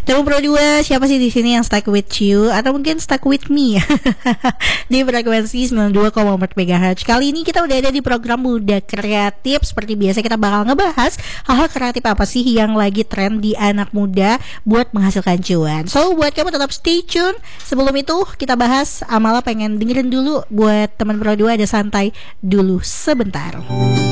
Teman Pro 2, siapa sih di sini yang stuck with you atau mungkin stuck with me? Di frekuensi 92,4 MHz. Kali ini kita udah ada di program Muda Kreatif. Seperti biasa kita bakal ngebahas hal-hal kreatif apa sih yang lagi tren di anak muda buat menghasilkan cuan. So buat kamu tetap stay tune. Sebelum itu kita bahas, Amala pengen dengerin dulu buat teman Pro 2 ada santai dulu sebentar.